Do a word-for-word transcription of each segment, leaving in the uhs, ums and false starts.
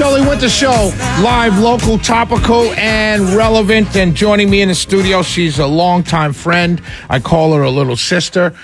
Shelley Winter Show, live, local, topical, and relevant. And joining me in the studio, she's a longtime friend. I call her a little sister.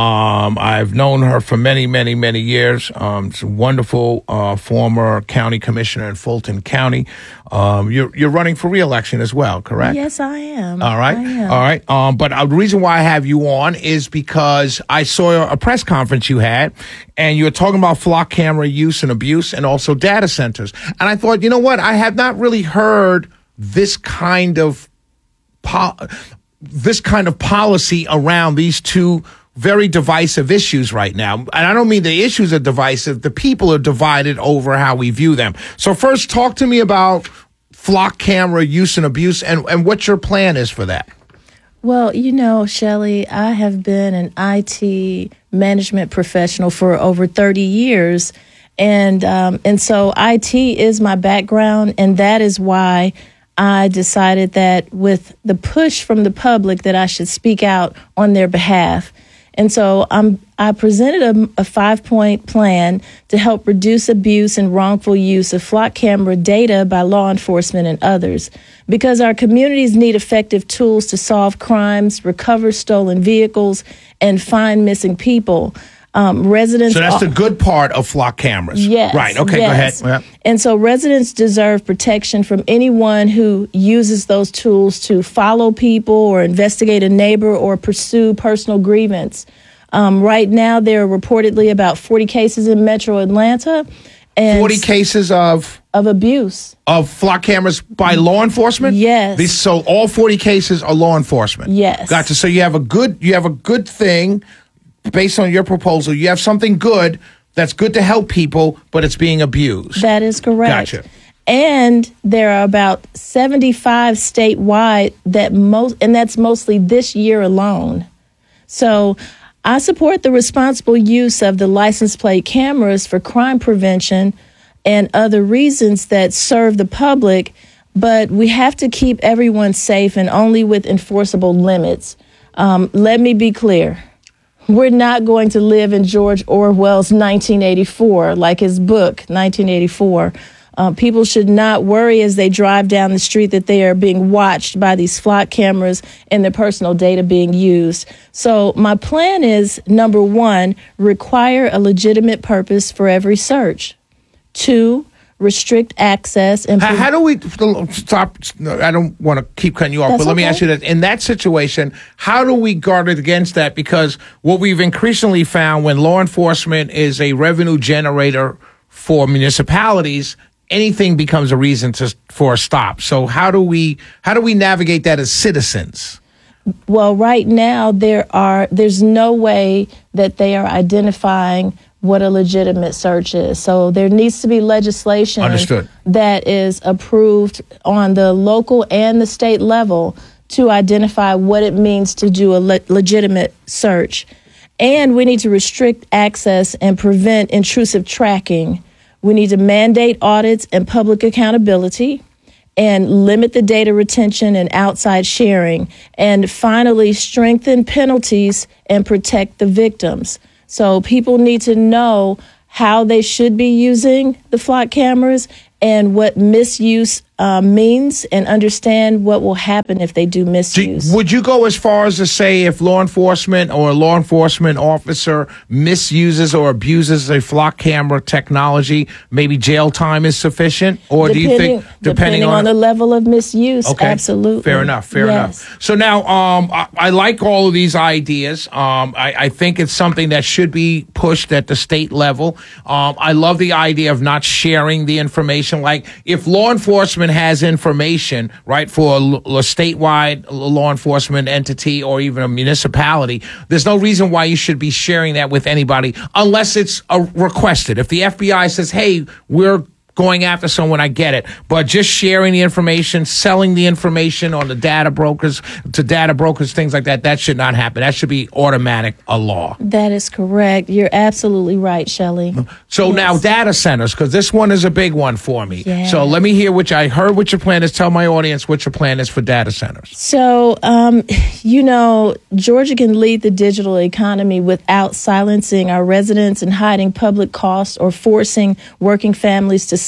Um, I've known her for many, many, many years. Um, she's a wonderful uh, former county commissioner in Fulton County. Um, you're you're running for re-election as well, correct? Yes, I am. All right, I am. all right. Um, but uh, the reason why I have you on is because I saw a press conference you had, and you were talking about flock camera use and abuse, and also data centers. And I thought, you know what? I have not really heard this kind of po- this kind of policy around these two very divisive issues right now. And I don't mean the issues are divisive. The people are divided over how we view them. So first, talk to me about flock camera use and abuse and, and what your plan is for that. Well, you know, Shelley, I have been an I T management professional for over thirty years. And um, and so I T is my background, and that is why I decided that with the push from the public that I should speak out on their behalf. And so um, I presented a, a five-point plan to help reduce abuse and wrongful use of flock camera data by law enforcement and others, because our communities need effective tools to solve crimes, recover stolen vehicles, and find missing people. Um, residents. So that's the good part of flock cameras. Yes. Right. Okay. Yes. Go ahead. Yeah. And so residents deserve protection from anyone who uses those tools to follow people or investigate a neighbor or pursue personal grievance. Um, right now, there are reportedly about forty cases in Metro Atlanta. And forty cases of of abuse of flock cameras by law enforcement. Yes. These, so all forty cases are law enforcement. Yes. Gotcha. So you have a good you have a good thing. Based on your proposal, you have something good that's good to help people, but it's being abused. That is correct. Gotcha. And there are about seventy-five statewide that most, and that's mostly this year alone. So I support the responsible use of the license plate cameras for crime prevention and other reasons that serve the public, but we have to keep everyone safe and only with enforceable limits. Um, let me be clear. We're not going to live in George Orwell's nineteen eighty-four, like his book, nineteen eighty-four. Uh, people should not worry as they drive down the street that they are being watched by these flock cameras and their personal data being used. So my plan is, number one, require a legitimate purpose for every search. Two, restrict access. And how, how do we stop? I don't want to keep cutting you off, That's but let me okay. ask you that. In that situation, how do we guard it against that? Because what we've increasingly found when law enforcement is a revenue generator for municipalities, anything becomes a reason to for a stop. So how do we how do we navigate that as citizens? Well, right now there are there's no way that they are identifying what a legitimate search is. So there needs to be legislation Understood. that is approved on the local and the state level to identify what it means to do a le- legitimate search. And we need to restrict access and prevent intrusive tracking. We need to mandate audits and public accountability and limit the data retention and outside sharing. And finally, strengthen penalties and protect the victims. So people need to know how they should be using the flock cameras and what misuse uh, means, and understand what will happen if they do misuse. Do, would you go as far as to say if law enforcement or a law enforcement officer misuses or abuses a flock camera technology, maybe jail time is sufficient? Or depending, do you think, depending, depending on, on the level of misuse, okay. absolutely. Fair enough, fair yes. enough. So now um, I, I like all of these ideas. Um, I, I think it's something that should be pushed at the state level. Um, I love the idea of not sharing the information. Like if law enforcement has information, right, for a, a statewide law enforcement entity or even a municipality, there's no reason why you should be sharing that with anybody unless it's a requested. If the F B I says, hey, we're going after someone, I get it. But just sharing the information, selling the information on the data brokers, to data brokers, things like that, that should not happen. That should be automatic, a law. That is correct. You're absolutely right, Shelley. So yes. now data centers, because this one is a big one for me. Yes. So let me hear what you, I heard what your plan is. Tell my audience what your plan is for data centers. So, um, you know, Georgia can lead the digital economy without silencing our residents and hiding public costs or forcing working families to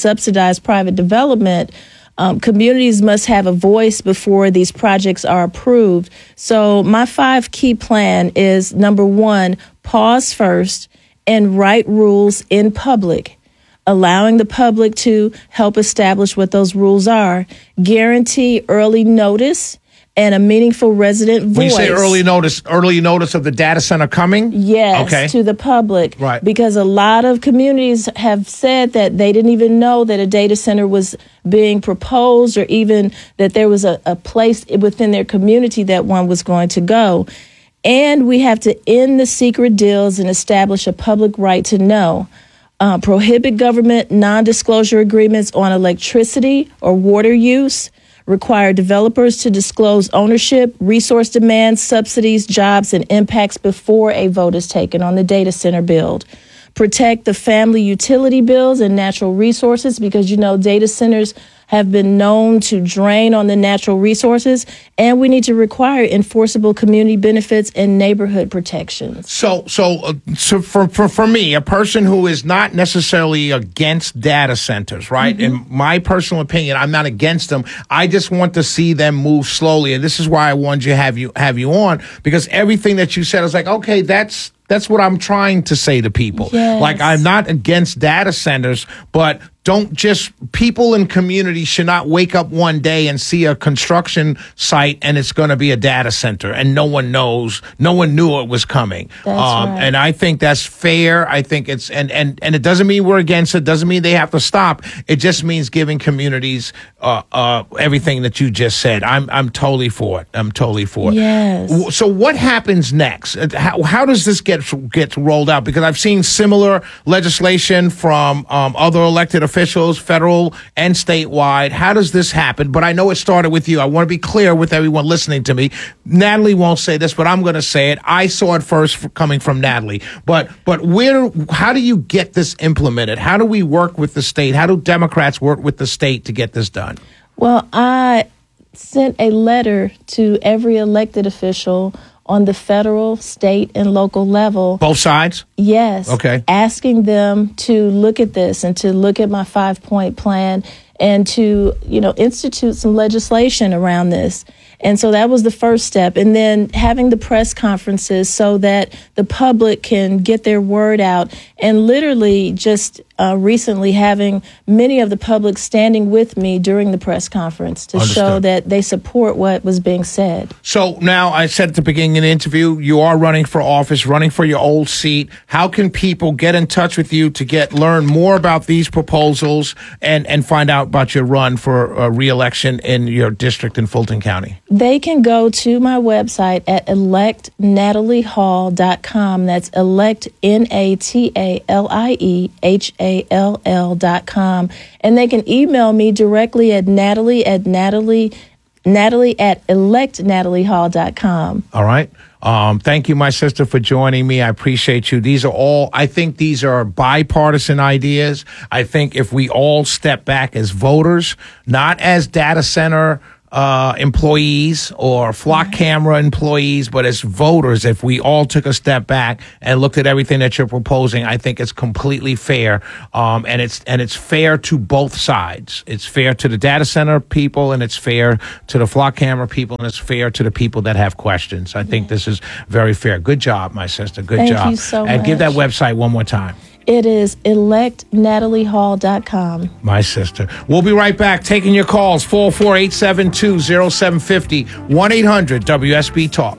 subsidize private development, um, communities must have a voice before these projects are approved. So my five key plan is, number one, pause first and write rules in public, allowing the public to help establish what those rules are, guarantee early notice and a meaningful resident voice. When you say early notice, early notice of the data center coming? Yes, okay. to the public. Right. Because a lot of communities have said that they didn't even know that a data center was being proposed, or even that there was a, a place within their community that one was going to go. And we have to end the secret deals and establish a public right to know. Uh, prohibit government non-disclosure agreements on electricity or water use. Require developers to disclose ownership, resource demands, subsidies, jobs, and impacts before a vote is taken on the data center build. Protect the family utility bills and natural resources, because, you know, data centers have been known to drain on the natural resources, and we need to require enforceable community benefits and neighborhood protections. So, so, uh, so for, for for me, a person who is not necessarily against data centers, right? Mm-hmm. In my personal opinion, I'm not against them. I just want to see them move slowly, and this is why I wanted you have you have you on, because everything that you said is like, okay, that's. That's what I'm trying to say to people. Yes. Like, I'm not against data centers, but don't just, people in communities should not wake up one day and see a construction site and it's going to be a data center and no one knows, no one knew it was coming. That's um, right. And I think that's fair. I think it's, and, and, and it doesn't mean we're against it. Doesn't mean they have to stop. It just means giving communities, uh, uh, everything that you just said. I'm, I'm totally for it. I'm totally for it. Yes. So what happens next? How, how does this get gets rolled out? Because I've seen similar legislation from um, other elected officials, federal and statewide. How does this happen? But I know it started with you. I want to be clear with everyone listening to me. Natalie won't say this, but I'm going to say it. I saw it first coming from Natalie. But but where? How do you get this implemented? How do we work with the state? How do Democrats work with the state to get this done? Well, I sent a letter to every elected official on the federal, state, and local level. Both sides? Yes. Okay. Asking them to look at this and to look at my five-point plan and to, you know, institute some legislation around this. And so that was the first step. And then having the press conferences so that the public can get their word out, and literally just uh, recently having many of the public standing with me during the press conference to Understood. show that they support what was being said. So now, I said at the beginning of the interview, you are running for office, running for your old seat. How can people get in touch with you to get learn more about these proposals and, and find out about your run for uh, re-election in your district in Fulton County? They can go to my website at elect natalie hall dot com. That's elect, N A T A L I E H A L L dot com. And they can email me directly at natalie at natalie, natalie at elect natalie hall dot com. All right. Um, thank you, my sister, for joining me. I appreciate you. These are all, I think these are bipartisan ideas. I think if we all step back as voters, not as data center Uh, employees or flock camera employees, but as voters, if we all took a step back and looked at everything that you're proposing, I think it's completely fair. Um, and it's, and it's fair to both sides. It's fair to the data center people, and it's fair to the flock camera people, and it's fair to the people that have questions. I think this is very fair. Good job, my sister. Good Thank job. you so And give that much. website one more time. It is elect natalie hall dot com. My sister. We'll be right back taking your calls. four oh four, eight seven two, oh seven five oh, one eight hundred W S B Talk.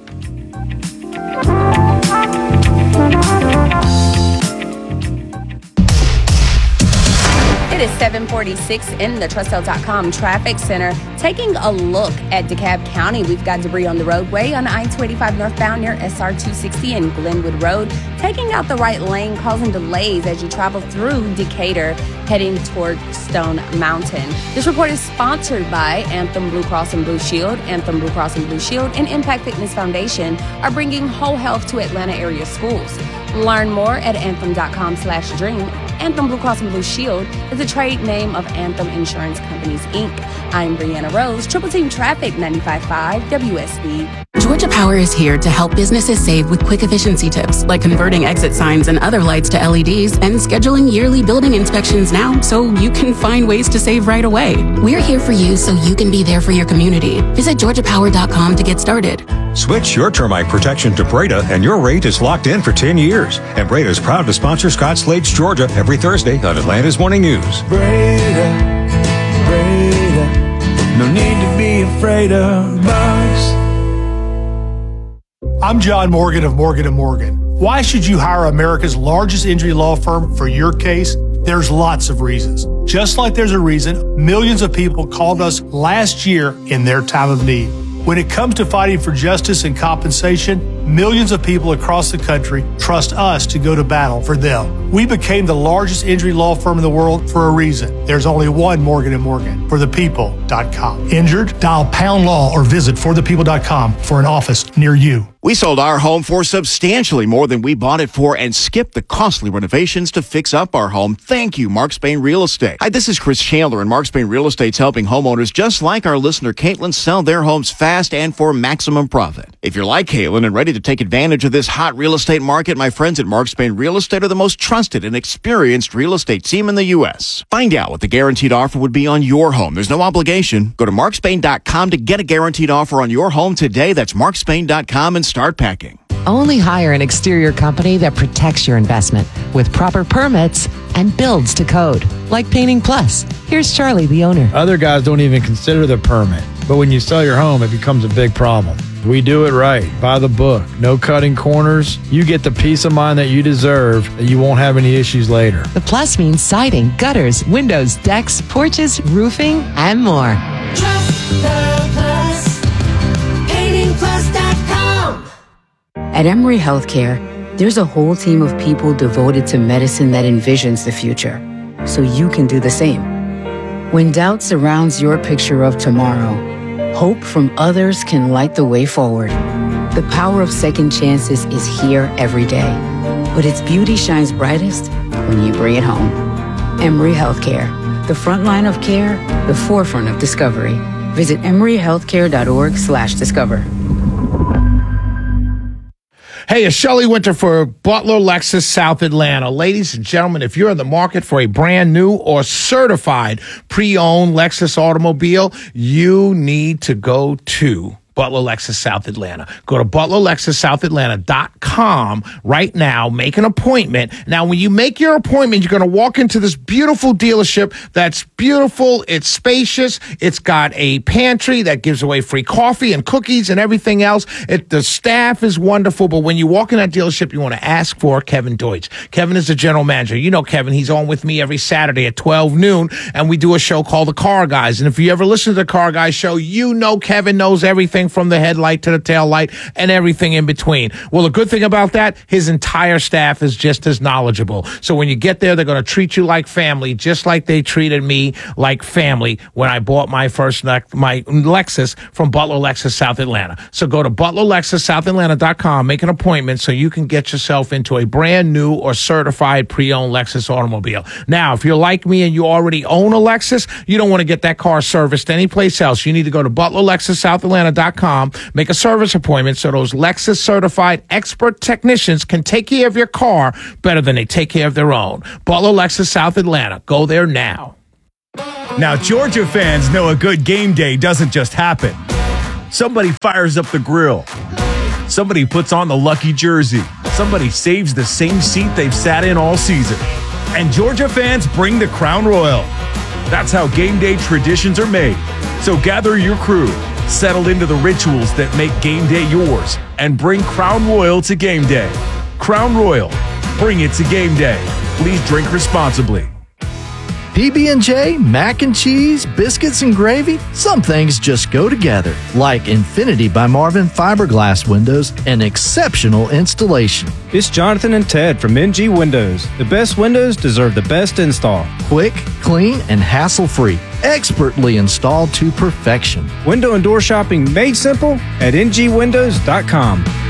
It is seven forty-six in the Trustel dot com traffic center. Taking a look at DeKalb County, we've got debris on the roadway on I two eighty-five northbound near S R two sixty and Glenwood Road, taking out the right lane, causing delays as you travel through Decatur, heading toward Stone Mountain. This report is sponsored by Anthem Blue Cross and Blue Shield. Anthem Blue Cross and Blue Shield and Impact Fitness Foundation are bringing whole health to Atlanta area schools. Learn more at anthem dot com slash dream. Anthem Blue Cross and Blue Shield is a trade name of Anthem Insurance Companies, Incorporated. I'm Brianna Rose, Triple Team Traffic ninety-five point five W S B. Georgia Power is here to help businesses save with quick efficiency tips, like converting exit signs and other lights to L E Ds and scheduling yearly building inspections now so you can find ways to save right away. We're here for you so you can be there for your community. Visit georgia power dot com to get started. Switch your termite protection to Breda and your rate is locked in for ten years. And Breda is proud to sponsor Scott Slade's Georgia every Thursday on Atlanta's Morning News. Breda, Breda, no need to be afraid of bugs. I'm John Morgan of Morgan and Morgan. Why should you hire America's largest injury law firm for your case? There's lots of reasons. Just like there's a reason millions of people called us last year in their time of need. When it comes to fighting for justice and compensation, millions of people across the country trust us to go to battle for them. We became the largest injury law firm in the world for a reason. There's only one Morgan and Morgan, for the people dot com. Injured? Dial pound law or visit for the people dot com for an office near you. We sold our home for substantially more than we bought it for and skipped the costly renovations to fix up our home. Thank you, Mark Spain Real Estate. Hi, this is Chris Chandler, and Mark Spain Real Estate's helping homeowners just like our listener Caitlin sell their homes fast and for maximum profit. If you're like Caitlin and ready to take advantage of this hot real estate market, my friends at Mark Spain Real Estate are the most trusted and experienced real estate team in the U S. Find out what the guaranteed offer would be on your home. There's no obligation. Go to mark spain dot com to get a guaranteed offer on your home today. That's mark spain dot com and start packing. Only hire an exterior company that protects your investment with proper permits and builds to code, like Painting Plus. Here's Charlie, the owner. Other guys don't even consider the permit, but when you sell your home, it becomes a big problem. We do it right, by the book, no cutting corners. You get the peace of mind that you deserve, that you won't have any issues later. The Plus means siding, gutters, windows, decks, porches, roofing, and more. Trust the Plus. painting plus dot com. At Emory Healthcare, there's a whole team of people devoted to medicine that envisions the future, so you can do the same. When doubt surrounds your picture of tomorrow, hope from others can light the way forward. The power of second chances is here every day, but its beauty shines brightest when you bring it home. Emory Healthcare, the front line of care, the forefront of discovery. Visit emory healthcare dot org slash discover. Hey, it's Shelley Winter for Butler Lexus South Atlanta. Ladies and gentlemen, if you're in the market for a brand new or certified pre-owned Lexus automobile, you need to go to Butler Lexus South Atlanta. Go to butler lexus south atlanta dot com right now. Make an appointment. Now, when you make your appointment, you're going to walk into this beautiful dealership that's beautiful. It's spacious. It's got a pantry that gives away free coffee and cookies and everything else. It, the staff is wonderful. But when you walk in that dealership, you want to ask for Kevin Deutsch. Kevin is the general manager. You know Kevin. He's on with me every Saturday at twelve noon, and we do a show called The Car Guys. And if you ever listen to The Car Guys show, you know Kevin knows everything from the headlight to the tail light and everything in between. Well, the good thing about that, his entire staff is just as knowledgeable. So when you get there, they're going to treat you like family, just like they treated me like family when I bought my first my Lexus from Butler Lexus South Atlanta. So go to butler lexus south atlanta dot com, make an appointment so you can get yourself into a brand new or certified pre-owned Lexus automobile. Now, if you're like me and you already own a Lexus, you don't want to get that car serviced anyplace else. You need to go to butler lexus south atlanta dot com, make a service appointment so those Lexus certified expert technicians can take care of your car better than they take care of their own. Butler Lexus South Atlanta. Go there now. Now, Georgia fans know a good game day doesn't just happen. Somebody fires up the grill. Somebody puts on the lucky jersey. Somebody saves the same seat they've sat in all season. And Georgia fans bring the Crown Royal. That's how game day traditions are made. So gather your crew, settle into the rituals that make game day yours, and bring Crown Royal to game day. Crown Royal, bring it to game day. Please drink responsibly. P B and J, mac and cheese, biscuits and gravy, some things just go together. Like Infinity by Marvin Fiberglass Windows, an exceptional installation. It's Jonathan and Ted from N G Windows. The best windows deserve the best install. Quick, clean, and hassle-free. Expertly installed to perfection. Window and door shopping made simple at N G windows dot com.